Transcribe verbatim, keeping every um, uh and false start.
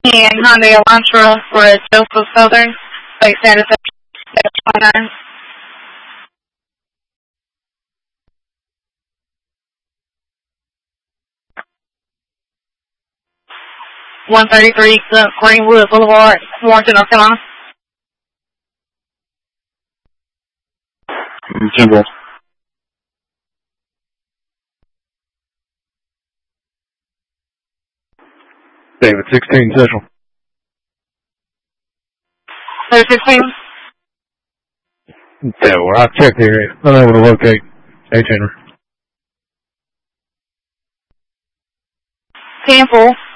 and Hyundai Elantra for Joseph Southern, state status twenty-nine. one thirty-three Greenwood Boulevard, Warrenton, North Carolina. Temple. David sixteen Central. David sixteen. Yeah, well, I've checked the area. Unable to locate H. Henry. ten four.